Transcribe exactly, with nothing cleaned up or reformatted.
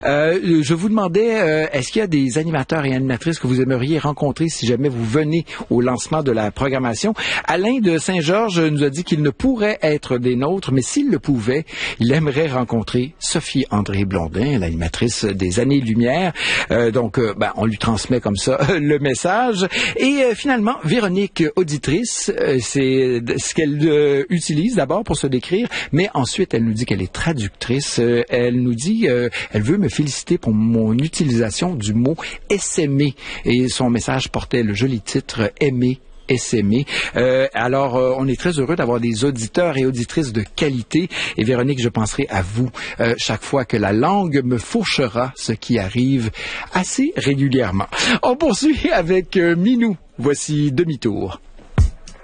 Euh, je vous demandais, euh, est-ce qu'il y a des animateurs et animatrices que vous aimeriez rencontrer si jamais vous venez au lancement de la programmation? Alain de Saint-Georges nous a dit qu'il ne pourrait être des nôtres, mais s'il le pouvait, il aimerait rencontrer Sophie-André Blondin, l'animatrice des Années-Lumière. Euh, donc, euh, ben, on lui transmet comme ça le message. Et euh, finalement, Véronique, auditrice, euh, c'est ce qu'elle euh, utilise d'abord pour se décrire, mais ensuite, elle nous dit qu'elle est traductrice. Euh, elle nous dit, euh, elle veut me félicité pour mon utilisation du mot « essaimer ». Et son message portait le joli titre « Aimer ». Essaimer. Euh, alors, euh, on est très heureux d'avoir des auditeurs et auditrices de qualité. Et Véronique, je penserai à vous euh, chaque fois que la langue me fourchera, ce qui arrive assez régulièrement. On poursuit avec euh, Minou. Voici Demi-tour.